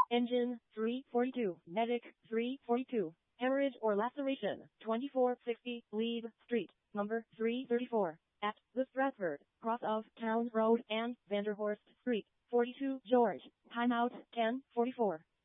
Engine 342. Medic 342. Hemorrhage or laceration 2460 Lead Street, number 334. At the Stratford, cross of Town Road and Vanderhorst Street, 42 George. Timeout 10:44.